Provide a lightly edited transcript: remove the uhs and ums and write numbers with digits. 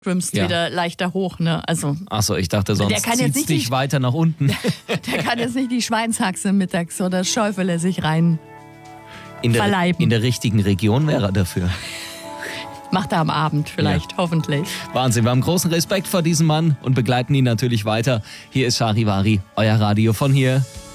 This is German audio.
schwimmst Ja. wieder leichter hoch, ne? Also Achso, ich dachte, sonst Der kann jetzt zieht's nicht dich die- weiter nach unten. der kann jetzt nicht die Schweinshaxe mittags oder Schäufele sich rein. In Verleiben. der richtigen Region wäre er dafür. Macht er am Abend vielleicht, hoffentlich. Wahnsinn, wir haben großen Respekt vor diesem Mann und begleiten ihn natürlich weiter. Hier ist Charivari, euer Radio von hier.